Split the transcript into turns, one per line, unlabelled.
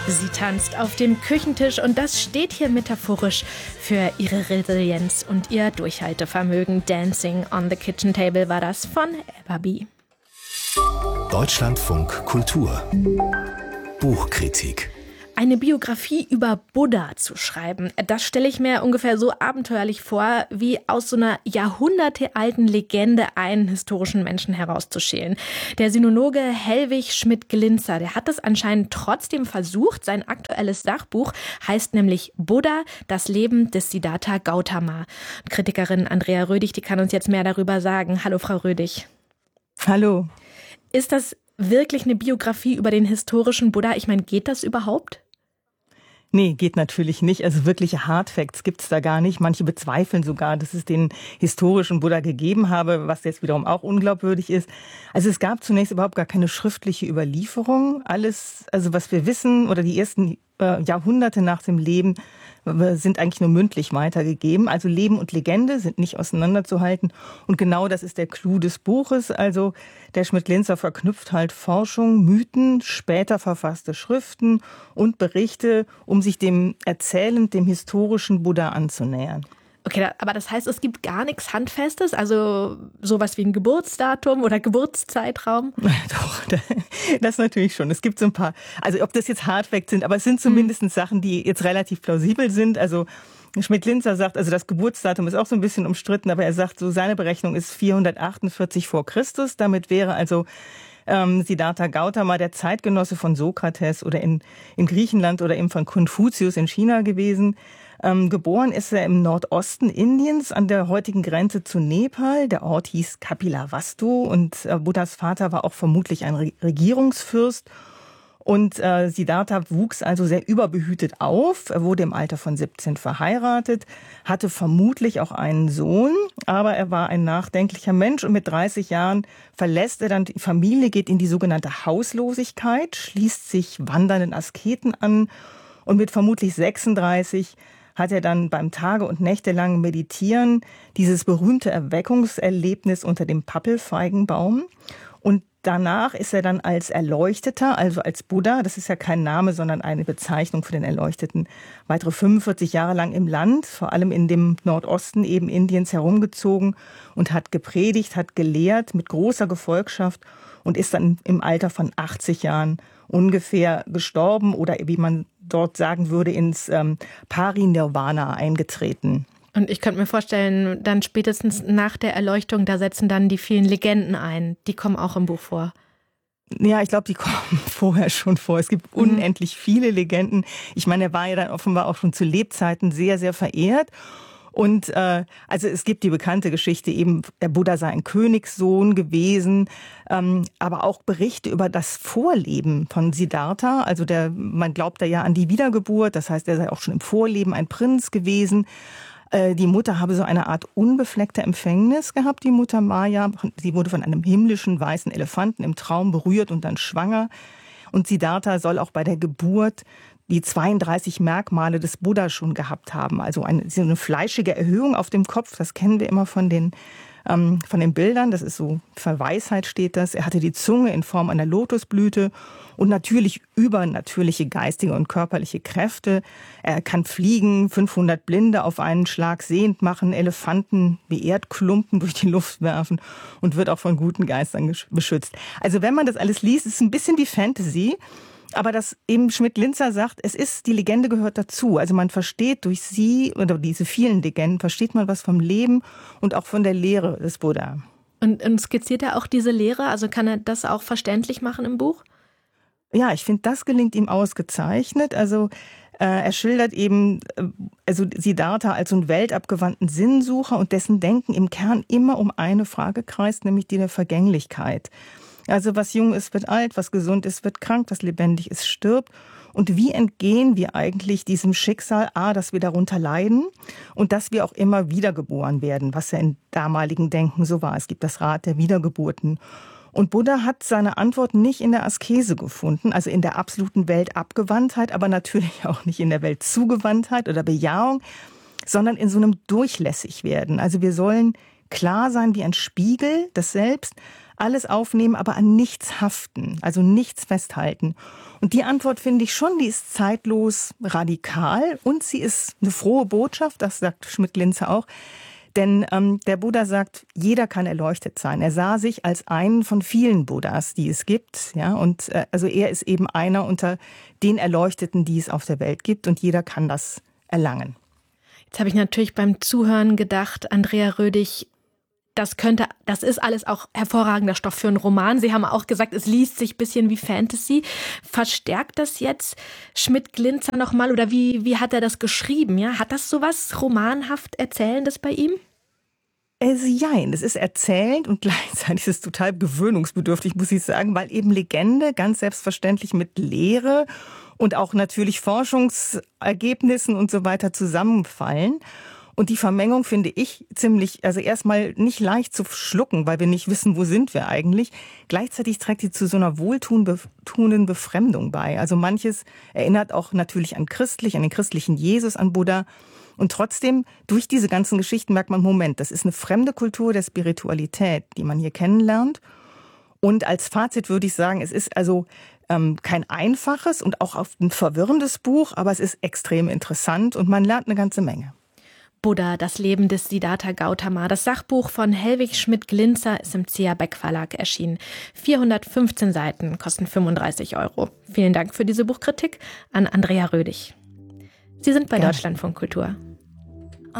Sie tanzt auf dem Küchentisch und das steht hier metaphorisch für ihre Resilienz und ihr Durchhaltevermögen. Dancing on the Kitchen Table war das von Eva B.
Deutschlandfunk Kultur Buchkritik.
Eine Biografie über Buddha zu schreiben, das stelle ich mir ungefähr so abenteuerlich vor, wie aus so einer jahrhundertealten Legende einen historischen Menschen herauszuschälen. Der Sinologe Hellwig Schmidt-Glinzer, der hat es anscheinend trotzdem versucht. Sein aktuelles Sachbuch heißt nämlich Buddha, das Leben des Siddhartha Gautama. Kritikerin Andrea Rödig, die kann uns jetzt mehr darüber sagen. Hallo, Frau Rödig.
Hallo.
Ist das wirklich eine Biografie über den historischen Buddha? Ich meine, geht das überhaupt?
Nee, geht natürlich nicht. Also wirkliche Hardfacts gibt's da gar nicht. Manche bezweifeln sogar, dass es den historischen Buddha gegeben habe, was jetzt wiederum auch unglaubwürdig ist. Also es gab zunächst überhaupt gar keine schriftliche Überlieferung. Alles, also was wir wissen oder die ersten Jahrhunderte nach dem Leben sind eigentlich nur mündlich weitergegeben. Also Leben und Legende sind nicht auseinanderzuhalten. Und genau das ist der Clou des Buches. Also der Schmidt-Glinzer verknüpft halt Forschung, Mythen, später verfasste Schriften und Berichte, um sich dem erzählend, dem historischen Buddha anzunähern.
Okay, aber das heißt, es gibt gar nichts Handfestes, also sowas wie ein Geburtsdatum oder Geburtszeitraum?
Doch, das natürlich schon. Es gibt so ein paar, also ob das jetzt Hardfacts sind, aber es sind zumindest Sachen, die jetzt relativ plausibel sind. Also Schmidt-Glinzer sagt, also das Geburtsdatum ist auch so ein bisschen umstritten, aber er sagt, so seine Berechnung ist 448 vor Christus. Damit wäre also Siddhartha Gautama der Zeitgenosse von Sokrates oder in Griechenland oder eben von Konfuzius in China gewesen. Geboren ist er im Nordosten Indiens an der heutigen Grenze zu Nepal. Der Ort hieß Kapilavastu und Buddhas Vater war auch vermutlich ein Regierungsfürst. Und Siddhartha wuchs also sehr überbehütet auf. Er wurde im Alter von 17 verheiratet, hatte vermutlich auch einen Sohn, aber er war ein nachdenklicher Mensch und mit 30 Jahren verlässt er dann die Familie, geht in die sogenannte Hauslosigkeit, schließt sich wandernden Asketen an und mit vermutlich 36 hat er dann beim Tage- und nächtelangen Meditieren dieses berühmte Erweckungserlebnis unter dem Pappelfeigenbaum. Und danach ist er dann als Erleuchteter, also als Buddha, das ist ja kein Name, sondern eine Bezeichnung für den Erleuchteten, weitere 45 Jahre lang im Land, vor allem in dem Nordosten eben Indiens herumgezogen und hat gepredigt, hat gelehrt mit großer Gefolgschaft und ist dann im Alter von 80 Jahren ungefähr gestorben oder wie man dort sagen würde, ins Parinirvana eingetreten.
Und ich könnte mir vorstellen, dann spätestens nach der Erleuchtung, da setzen dann die vielen Legenden ein. Die kommen auch im Buch vor.
Ja, ich glaube, die kommen vorher schon vor. Es gibt unendlich viele Legenden. Ich meine, er war ja dann offenbar auch schon zu Lebzeiten sehr, sehr verehrt. Und also es gibt die bekannte Geschichte eben, der Buddha sei ein Königssohn gewesen, aber auch Berichte über das Vorleben von Siddhartha. Also man glaubt ja an die Wiedergeburt, das heißt, er sei auch schon im Vorleben ein Prinz gewesen. Die Mutter habe so eine Art unbefleckte Empfängnis gehabt, die Mutter Maya. Sie wurde von einem himmlischen weißen Elefanten im Traum berührt und dann schwanger. Und Siddhartha soll auch bei der Geburt die 32 Merkmale des Buddha schon gehabt haben. Also so eine fleischige Erhöhung auf dem Kopf, das kennen wir immer von den Bildern. Das ist so, für Weisheit steht das. Er hatte die Zunge in Form einer Lotusblüte und natürlich übernatürliche geistige und körperliche Kräfte. Er kann fliegen, 500 Blinde auf einen Schlag sehend machen, Elefanten wie Erdklumpen durch die Luft werfen und wird auch von guten Geistern beschützt. Also wenn man das alles liest, ist es ein bisschen wie Fantasy. Aber dass eben Schmidt-Glinzer sagt, die Legende gehört dazu. Also man versteht durch sie oder diese vielen Legenden, versteht man was vom Leben und auch von der Lehre des Buddha.
Und skizziert er auch diese Lehre? Also kann er das auch verständlich machen im Buch?
Ja, ich finde, das gelingt ihm ausgezeichnet. Also er schildert eben Siddhartha als so einen weltabgewandten Sinnsucher und dessen Denken im Kern immer um eine Frage kreist, nämlich die der Vergänglichkeit. Also was jung ist, wird alt, was gesund ist, wird krank, was lebendig ist, stirbt. Und wie entgehen wir eigentlich diesem Schicksal, dass wir darunter leiden und dass wir auch immer wiedergeboren werden, was ja im damaligen Denken so war. Es gibt das Rad der Wiedergeburten. Und Buddha hat seine Antwort nicht in der Askese gefunden, also in der absoluten Weltabgewandtheit, aber natürlich auch nicht in der Weltzugewandtheit oder Bejahung, sondern in so einem Durchlässigwerden. Also wir sollen klar sein wie ein Spiegel des Selbst, alles aufnehmen, aber an nichts haften, also nichts festhalten. Und die Antwort finde ich schon, die ist zeitlos, radikal und sie ist eine frohe Botschaft, das sagt Schmidt-Glinzer auch. Denn der Buddha sagt, jeder kann erleuchtet sein. Er sah sich als einen von vielen Buddhas, die es gibt. Ja, und also er ist eben einer unter den Erleuchteten, die es auf der Welt gibt. Und jeder kann das erlangen.
Jetzt habe ich natürlich beim Zuhören gedacht, Andrea Rödig, das ist alles auch hervorragender Stoff für einen Roman. Sie haben auch gesagt, es liest sich ein bisschen wie Fantasy. Verstärkt das jetzt Schmidt-Glinzer nochmal oder wie hat er das geschrieben? Ja? Hat das sowas romanhaft Erzählendes bei ihm?
Jein, es ist erzählend und gleichzeitig ist es total gewöhnungsbedürftig, muss ich sagen, weil eben Legende ganz selbstverständlich mit Lehre und auch natürlich Forschungsergebnissen und so weiter zusammenfallen. Und die Vermengung finde ich also erstmal nicht leicht zu schlucken, weil wir nicht wissen, wo sind wir eigentlich. Gleichzeitig trägt die zu so einer wohltuenden Befremdung bei. Also manches erinnert auch natürlich an den christlichen Jesus, an Buddha. Und trotzdem, durch diese ganzen Geschichten merkt man, Moment, das ist eine fremde Kultur der Spiritualität, die man hier kennenlernt. Und als Fazit würde ich sagen, es ist also kein einfaches und auch ein verwirrendes Buch, aber es ist extrem interessant und man lernt eine ganze Menge.
Buddha, das Leben des Siddhartha Gautama. Das Sachbuch von Hellwig Schmidt-Glinzer ist im CA Beck Verlag erschienen. 415 Seiten, kosten 35 €. Vielen Dank für diese Buchkritik an Andrea Rödig. Sie sind bei Deutschlandfunk Kultur.